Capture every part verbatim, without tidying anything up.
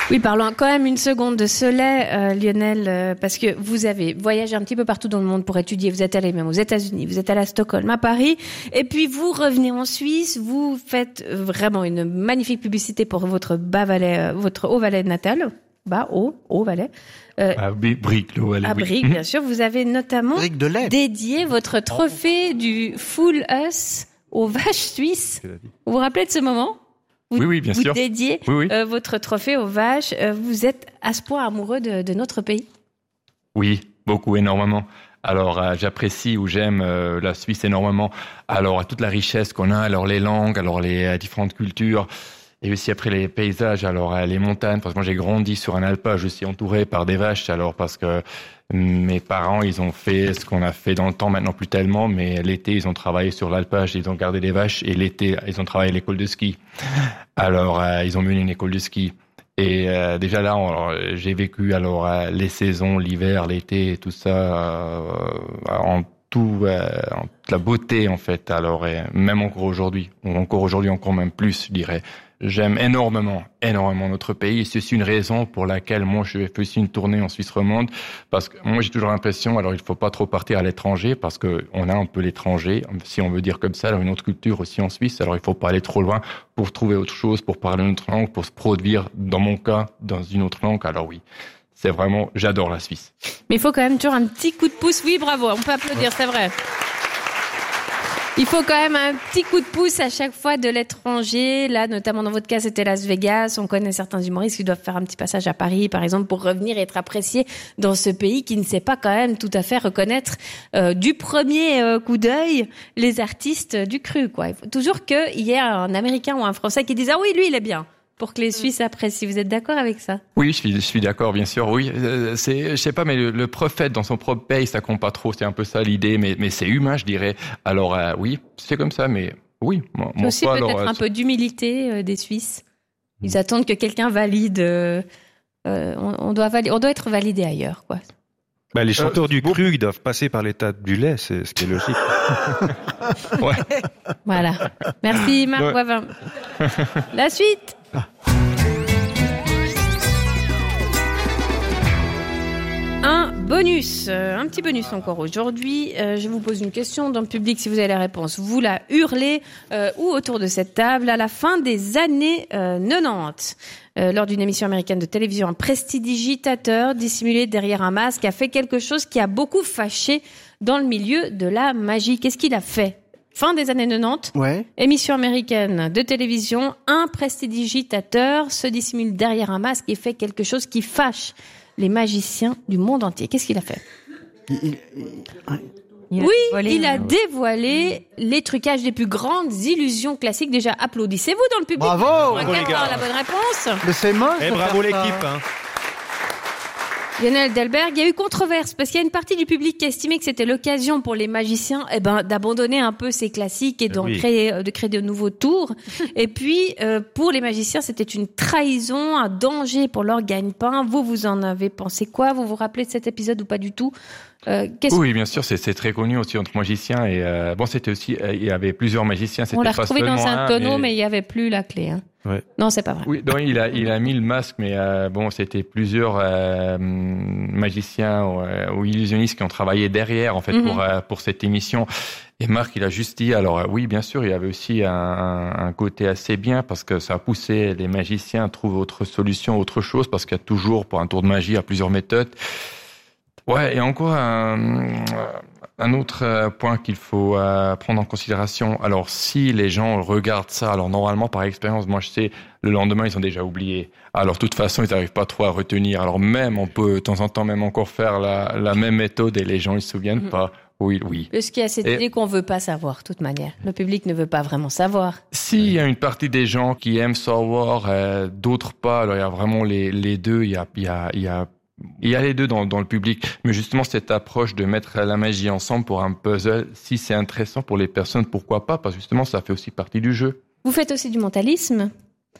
Oui, parlons quand même une seconde de ce lait, euh, Lionel, euh, parce que vous avez voyagé un petit peu partout dans le monde pour étudier. Vous êtes allé même aux États-Unis, vous êtes allé à Stockholm, à Paris, et puis vous revenez en Suisse. Vous faites vraiment une magnifique publicité pour votre bas Valais, euh, votre haut Valais natal, bas haut, haut Valais. Euh, à Brigue, le haut Valais. À Brigue, oui. Bien sûr. Vous avez notamment dédié votre trophée du Full Us aux vaches suisses. Vous vous rappelez de ce moment? Vous, oui, oui, bien vous sûr. Vous dédiez oui, oui. Euh, votre trophée aux vaches. Euh, vous êtes à ce point amoureux de, de notre pays? Oui, beaucoup, énormément. Alors, euh, j'apprécie ou j'aime euh, la Suisse énormément. Alors, toute la richesse qu'on a, alors les langues, alors les euh, différentes cultures, et aussi après les paysages, alors euh, les montagnes. Parce que moi, j'ai grandi sur un alpage, je suis entouré par des vaches. Alors, parce que mes parents, ils ont fait ce qu'on a fait dans le temps, maintenant plus tellement, mais l'été, ils ont travaillé sur l'alpage, ils ont gardé des vaches, et l'été, ils ont travaillé à l'école de ski. Alors, euh, ils ont mené une école de ski. Et euh, déjà là, alors, j'ai vécu alors euh, les saisons, l'hiver, l'été, tout ça, euh, en tout, euh, en toute la beauté en fait. Alors, et même encore aujourd'hui, ou encore aujourd'hui, encore même plus, je dirais. J'aime énormément, énormément notre pays. Et c'est une raison pour laquelle moi, je fais aussi une tournée en Suisse romande. Parce que moi, j'ai toujours l'impression, alors il faut pas trop partir à l'étranger, parce que on a un peu l'étranger, si on veut dire comme ça, alors une autre culture aussi en Suisse. Alors il faut pas aller trop loin pour trouver autre chose, pour parler une autre langue, pour se produire, dans mon cas, dans une autre langue. Alors oui, c'est vraiment, j'adore la Suisse. Mais il faut quand même toujours un petit coup de pouce. Oui, bravo, on peut applaudir, c'est vrai. Il faut quand même un petit coup de pouce à chaque fois de l'étranger. Là, notamment dans votre cas, c'était Las Vegas. On connaît certains humoristes qui doivent faire un petit passage à Paris, par exemple, pour revenir et être appréciés dans ce pays qui ne sait pas quand même tout à fait reconnaître euh, du premier euh, coup d'œil les artistes du cru, quoi. Il faut toujours qu'il y ait un Américain ou un Français qui dise « Ah oui, lui, il est bien ». Pour que les Suisses apprécient. Vous êtes d'accord avec ça? Oui, je suis, je suis d'accord, bien sûr. Oui, euh, c'est, je sais pas, mais le, le prophète dans son propre pays, ça compte pas trop. C'est un peu ça l'idée, mais, mais c'est humain, je dirais. Alors euh, oui, c'est comme ça, mais oui. Mon, mon aussi choix, peut-être alors, un peu d'humilité euh, des Suisses. Ils attendent que quelqu'un valide. Euh, euh, on, on doit vali- on doit être validé ailleurs, quoi. Bah, les chanteurs euh, du bon. cru, ils doivent passer par l'étape du lait, c'est ce qui est logique. Ouais. Voilà. Merci Marc Ouais. Boivin. La suite. Un bonus, euh, un petit bonus encore aujourd'hui. Euh, je vous pose une question dans le public, si vous avez la réponse, vous la hurlez euh, ou autour de cette table. À la fin des années euh, quatre-vingt-dix, euh, lors d'une émission américaine de télévision, un prestidigitateur dissimulé derrière un masque a fait quelque chose qui a beaucoup fâché dans le milieu de la magie. Qu'est-ce qu'il a fait? Fin des années quatre-vingt-dix, Ouais. émission américaine de télévision, un prestidigitateur se dissimule derrière un masque et fait quelque chose qui fâche les magiciens du monde entier. Qu'est-ce qu'il a fait? Il, il, il, Il oui, dévoilé, il a dévoilé les trucages des plus grandes illusions classiques. Déjà, applaudissez-vous dans le public. Bravo! Regarde la bonne réponse. Mais c'est moche. Eh, de bravo faire ça. l'équipe, hein. Lionel Delberg, il y a eu controverse parce qu'il y a une partie du public qui a estimé que c'était l'occasion pour les magiciens, eh ben, d'abandonner un peu ces classiques et d'en oui. créer, de créer de nouveaux tours. Et puis, euh, pour les magiciens, c'était une trahison, un danger pour leur gagne-pain. Vous, vous en avez pensé quoi? Vous vous rappelez de cet épisode ou pas du tout? Euh, qu'est-ce... Oui, bien sûr, c'est, c'est très connu aussi entre magiciens et euh, bon, c'était aussi, euh, il y avait plusieurs magiciens. C'était On l'a pas retrouvé dans seulement un tonneau, mais... mais il n'y avait plus la clé. Hein. Ouais. Non, c'est pas vrai. Oui, donc il a, il a mis le masque, mais euh, bon, c'était plusieurs euh, magiciens ou, euh, ou illusionnistes qui ont travaillé derrière, en fait, Mhm. pour euh, pour cette émission. Et Marc, il a juste dit, alors euh, oui, bien sûr, il y avait aussi un, un, un côté assez bien parce que ça a poussé les magiciens à trouver autre solution, autre chose, parce qu'il y a toujours, pour un tour de magie, il y a plusieurs méthodes. Ouais, et encore un, un autre point qu'il faut euh, prendre en considération. Alors, si les gens regardent ça, alors normalement, par expérience, moi je sais, le lendemain, ils ont déjà oublié. Alors, de toute façon, ils n'arrivent pas trop à retenir. Alors, même, on peut de temps en temps même encore faire la, la même méthode et les gens, ils se souviennent Mhm. pas. Oui, oui. Parce qu'il y a cette Et- idée qu'on veut pas savoir, de toute manière. Le public ne veut pas vraiment savoir. S'il y a une partie des gens qui aiment savoir, euh, d'autres pas, alors il y a vraiment les, les deux, il y a, il y a, il y a Il y a les deux dans, dans le public, mais justement cette approche de mettre la magie ensemble pour un puzzle, si c'est intéressant pour les personnes, pourquoi pas? Parce que justement, ça fait aussi partie du jeu. Vous faites aussi du mentalisme?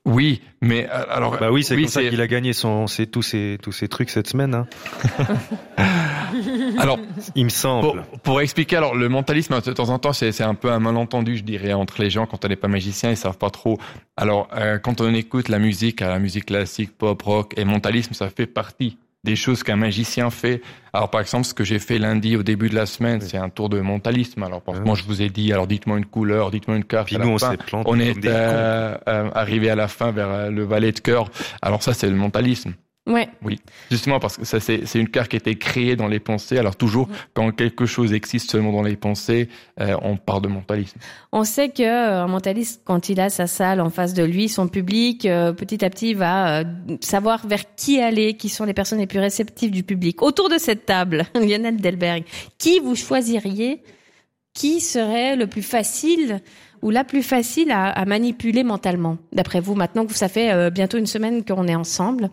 Oui, mais euh, alors. Bah oui, c'est oui, comme ça qu'il a gagné son, c'est tous ces, tous ces trucs cette semaine. Hein. Alors, il me semble. Pour, pour expliquer, alors le mentalisme, de temps en temps, c'est, c'est un peu un malentendu, je dirais, entre les gens quand on n'est pas magicien, ils savent pas trop. Alors, euh, quand on écoute la musique, la musique classique, pop, rock et mentalisme, ça fait partie des choses qu'un magicien fait. Alors, par exemple, ce que j'ai fait lundi au début de la semaine, oui. c'est un tour de mentalisme. Alors, par exemple, moi, je vous ai dit, alors dites-moi une couleur, dites-moi une carte. Puis nous, on fin. s'est planté. On est euh, euh, arrivé à la fin vers euh, le valet de cœur. Alors ça, c'est le mentalisme. Ouais. Oui, justement parce que ça c'est c'est une carte qui a été créée dans les pensées. Alors toujours mmh. quand quelque chose existe seulement dans les pensées, euh, on part de mentalisme. On sait que euh, un mentaliste, quand il a sa salle en face de lui, son public, euh, petit à petit va euh, savoir vers qui aller, qui sont les personnes les plus réceptives du public. Autour de cette table, Lionel Delberg, qui vous choisiriez, qui serait le plus facile ou la plus facile à, à manipuler mentalement, d'après vous, maintenant que ça fait euh, bientôt une semaine qu'on est ensemble?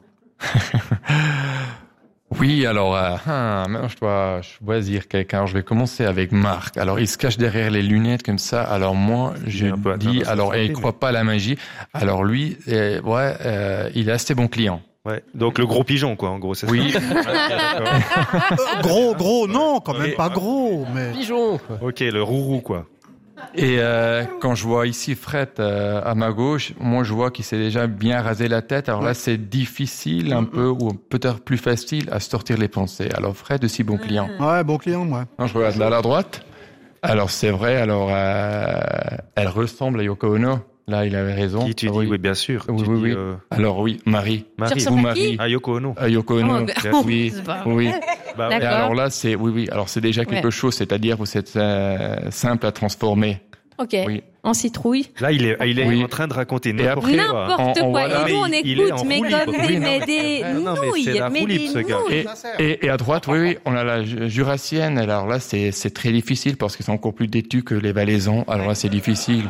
Oui, alors, euh, hein, maintenant je dois choisir quelqu'un. Je vais commencer avec Marc. Alors, il se cache derrière les lunettes comme ça. Alors moi, je dis, alors, et il croit pas à la magie. Alors lui, euh, ouais, euh, il est assez bon client. Ouais. Donc le gros pigeon, quoi, en gros, c'est ça. Oui. euh, gros, gros, non, quand même et, pas gros, mais pigeon. Ok, le rourou, quoi. Et euh, quand je vois ici Fred euh, à ma gauche, moi je vois qu'il s'est déjà bien rasé la tête. Alors ouais. là, c'est difficile un mm-hmm. peu, ou peut-être plus facile à sortir les pensées. Alors Fred aussi bon client. Ouais, bon client, moi. Non, je regarde là à la droite. Alors c'est vrai. Alors euh, elle ressemble à Yoko Ono. Là, il avait raison. Qui tu dis, oui. oui, bien sûr. Oui, tu oui, dis, oui. Euh... Alors oui, Marie. Marie. Ou Marie. Ah, Yoko Ono. Ah, Yoko Ono. Oh, oui, oui. Bah, et alors là, c'est, oui, oui. Alors c'est déjà quelque ouais. chose, c'est-à-dire vous êtes euh, simple à transformer. Ok. Oui. En citrouille. Là, il est, il est oui. en train de raconter n'importe quoi. N'importe quoi. Voilà. Et nous, on il, écoute, il mais comme oui, des, mais des ah, non, nouilles. Mais c'est la mais roulip, des ce gars. Et, et, et à droite, oui, oui, on a la jurassienne. Alors là, c'est, c'est très difficile parce qu'ils sont encore plus têtus que les valaisans. Alors là, c'est difficile.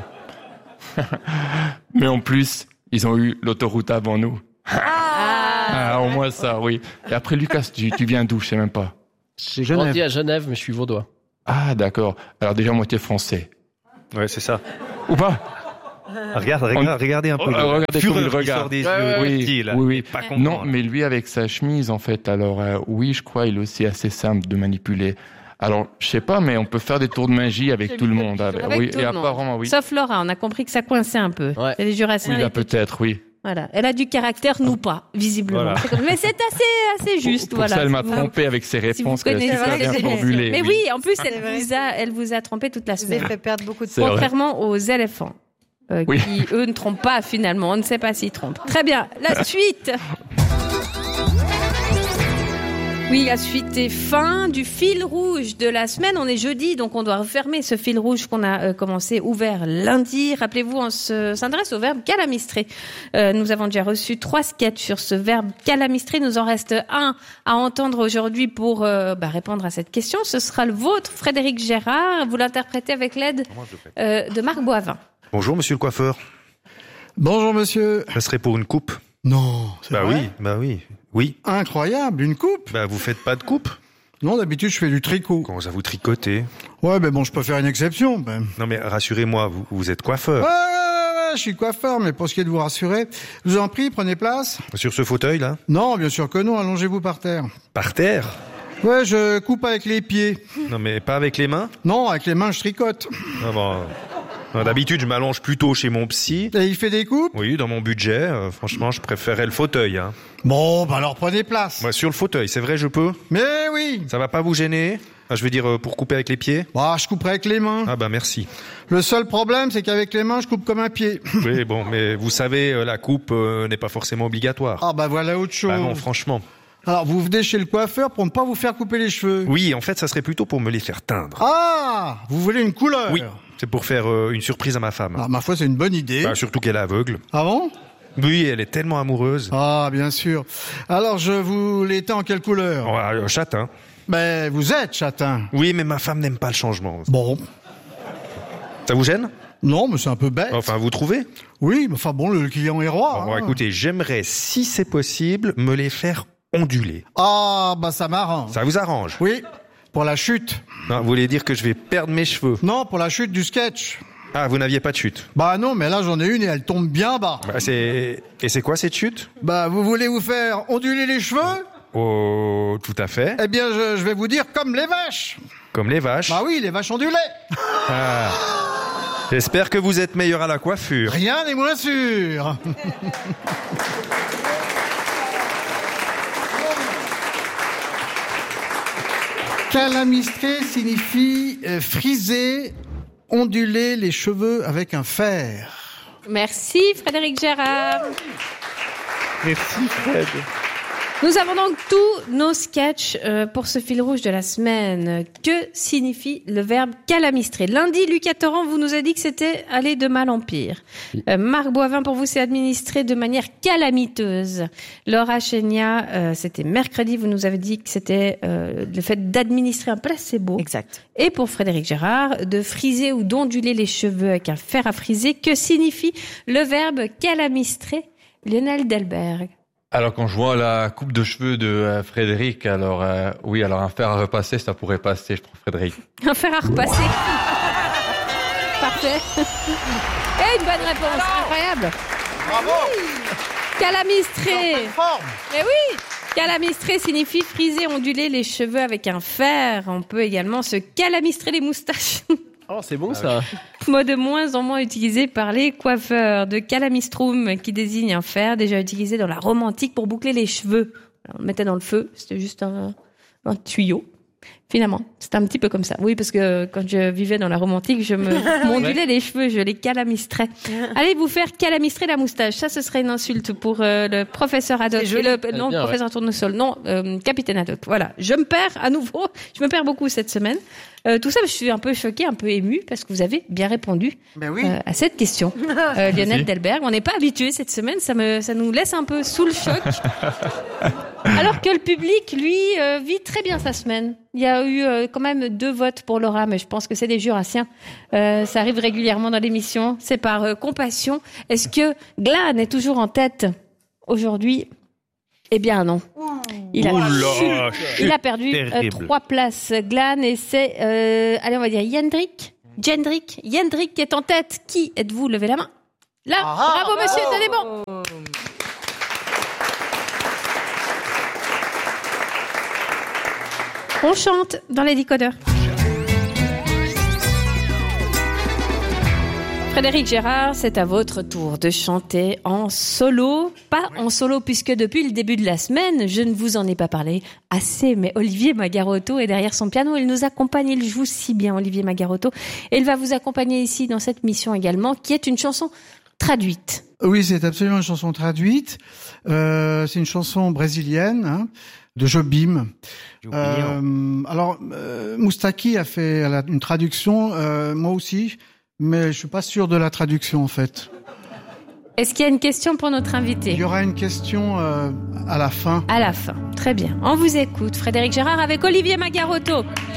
Mais en plus, ils ont eu l'autoroute avant nous. Ah, ah au moins ça, oui. Et après, Lucas, tu, tu viens d'où? Je sais même pas. J'ai grandi à Genève, mais je suis vaudois. Ah, d'accord. Alors déjà, moitié français. Ouais, c'est ça. Ou pas? Regarde, regarde, On... regardez un peu. Oh, regardez comme il regarde. Des ouais, yeux, oui, petit, là. oui, oui. Pas content, non, là. mais lui avec sa chemise, en fait. Alors euh, oui, je crois, il est aussi assez simple de manipuler. Alors, je sais pas, mais on peut faire des tours de magie avec tout le monde. Avec, avec oui, tout et le monde. apparemment, oui. Sauf Laura, on a compris que ça coinçait un peu. Ouais. C'est les jurassiens. Oui, là, peut-être, oui. Voilà. Elle a du caractère, nous pas, visiblement. Voilà. C'est comme... Mais c'est assez, assez juste, pour, pour voilà. Ça, elle m'a si trompé vous... avec ses réponses, si qu'elle a super bien formulées. Mais oui, oui en plus, elle vous a, elle vous a trompé toute la semaine. Vous avez fait perdre beaucoup de temps. Contrairement aux éléphants. Euh, oui. Qui, eux, ne trompent pas, finalement. On ne sait pas s'ils trompent. Très bien. La suite. Oui, la suite est fin du fil rouge de la semaine. On est jeudi, donc on doit refermer ce fil rouge qu'on a euh, commencé ouvert lundi. Rappelez-vous, on se, s'adresse au verbe calamistrer. Euh, nous avons déjà reçu trois sketchs sur ce verbe calamistrer. Il nous en reste un à entendre aujourd'hui pour euh, bah, répondre à cette question. Ce sera le vôtre, Frédéric Gérard. Vous l'interprétez avec l'aide euh, de Marc Boivin. Bonjour, monsieur le coiffeur. Bonjour, monsieur. Ça serait pour une coupe? Non, c'est bah vrai? oui, bah oui. Oui. Incroyable, une coupe? Bah, vous faites pas de coupe? Non, d'habitude, je fais du tricot. Comment ça, vous tricotez? Ouais, mais bon, je peux faire une exception. Ben. Non, mais rassurez-moi, vous, vous êtes coiffeur. Ouais, ouais, ouais, je suis coiffeur, mais pour ce qui est de vous rassurer, je vous en prie, prenez place. Sur ce fauteuil, là? Non, bien sûr que non, allongez-vous par terre. Par terre? Ouais, je coupe avec les pieds. Non, mais pas avec les mains? Non, avec les mains, je tricote. Ah bon... Non, d'habitude, je m'allonge plutôt chez mon psy. Et il fait des coupes? Oui, dans mon budget. Euh, franchement, je préférais le fauteuil. Hein. Bon, bah alors prenez place. Bah, sur le fauteuil, c'est vrai, je peux? Mais oui. Ça va pas vous gêner? Ah, je veux dire, euh, pour couper avec les pieds? Bah, je couperai avec les mains. Ah bah merci. Le seul problème, c'est qu'avec les mains, je coupe comme un pied. Oui, bon, mais vous savez, euh, la coupe euh, n'est pas forcément obligatoire. Ah bah voilà autre chose. Bah non, franchement. Alors, vous venez chez le coiffeur pour ne pas vous faire couper les cheveux? Oui, en fait, ça serait plutôt pour me les faire teindre. Ah, vous voulez une couleur? Oui, c'est pour faire euh, une surprise à ma femme. Ah, ma foi, c'est une bonne idée. Bah, surtout qu'elle est aveugle. Ah bon? Oui, elle est tellement amoureuse. Ah, bien sûr. Alors, je vous l'étends en quelle couleur? Oh, euh, châtain. Ben, vous êtes châtain. Oui, mais ma femme n'aime pas le changement. Bon. Ça vous gêne? Non, mais c'est un peu bête. Enfin, vous trouvez? Oui, mais enfin bon, le client est roi. Bon, hein. bon, écoutez, j'aimerais, si c'est possible, me les faire onduler. Ah, bah ça m'arrange. Ça vous arrange? Oui, pour la chute. Non, vous voulez dire que je vais perdre mes cheveux? Non, pour la chute du sketch. Ah, vous n'aviez pas de chute. Bah non, mais là j'en ai une et elle tombe bien bas. Bah, c'est... Et c'est quoi cette chute? Bah vous voulez vous faire onduler les cheveux? Oh, tout à fait. Eh bien je, je vais vous dire comme les vaches. Comme les vaches. Bah oui, les vaches ondulées. Ah. J'espère que vous êtes meilleur à la coiffure. Rien n'est moins sûr. Calamistré signifie euh, friser, onduler les cheveux avec un fer. Merci Frédéric Gérard. Merci Fred. Nous avons donc tous nos sketchs euh, pour ce fil rouge de la semaine. Que signifie le verbe calamistrer? Lundi, Lucas Torrent vous nous a dit que c'était aller de mal en pire. Euh, Marc Boivin, pour vous, c'est administrer de manière calamiteuse. Laura Chenia, euh, c'était mercredi, vous nous avez dit que c'était euh, le fait d'administrer un placebo. Exact. Et pour Frédéric Gérard, de friser ou d'onduler les cheveux avec un fer à friser. Que signifie le verbe calamistrer? Lionel Delberg. Alors quand je vois la coupe de cheveux de euh, Frédéric, alors euh, oui, alors un fer à repasser, ça pourrait passer, je trouve, Frédéric. Un fer à repasser. Parfait. Et une bonne réponse, incroyable. Bravo. Calamistrer. Forme. Mais oui. Calamistrer signifie friser, onduler les cheveux avec un fer. On peut également se calamistrer les moustaches. Oh, c'est bon ça. Mot de moins en moins utilisé par les coiffeurs. De calamistrum, qui désigne un fer déjà utilisé dans la Rome antique pour boucler les cheveux. Alors, on le mettait dans le feu, c'était juste un, un tuyau. Finalement, c'était un petit peu comme ça. Oui, parce que quand je vivais dans la Rome antique, je me m'ondulais les cheveux, je les calamistrais. Allez vous faire calamistrer la moustache. Ça, ce serait une insulte pour euh, le professeur Haddock. Le, non, bien, professeur ouais. Tournesol. Non, euh, capitaine Haddock. Voilà. Je me perds à nouveau. Je me perds beaucoup cette semaine. Euh, tout ça, je suis un peu choquée, un peu émue, parce que vous avez bien répondu Ben oui. euh, à cette question. Euh, Lionel Delberg, on n'est pas habitué cette semaine, ça, me, ça nous laisse un peu sous le choc. Alors que le public, lui, euh, vit très bien sa semaine. Il y a eu euh, quand même deux votes pour Laura, mais je pense que c'est des Jurassiens. Euh, ça arrive régulièrement dans l'émission. C'est par euh, compassion. Est-ce que Glan est toujours en tête aujourd'hui? Eh bien non. Il a, Oula, chut, il a perdu euh, trois places. Glan et c'est, euh, allez on va dire Yendrik. Jendrik. Yendrik est en tête. Qui êtes-vous? Levez la main. Là. Ah, bravo monsieur, oh. tenez bon. On chante dans les décodeurs. Frédéric Gérard, c'est à votre tour de chanter en solo. Pas en solo puisque depuis le début de la semaine, je ne vous en ai pas parlé assez, mais Olivier Magarotto est derrière son piano. Il nous accompagne, il joue si bien, Olivier Magarotto. Et il va vous accompagner ici dans cette mission également, qui est une chanson traduite. Oui, c'est absolument une chanson traduite. Euh, c'est une chanson brésilienne, hein, de Jobim. Euh, alors, euh, Moustaki a fait elle a une traduction, euh, moi aussi, mais je suis pas sûr de la traduction en fait. Est-ce qu'il y a une question pour notre invité? Il y aura une question euh, à la fin. À la fin. Très bien. On vous écoute. Frédéric Gérard avec Olivier Magarotto.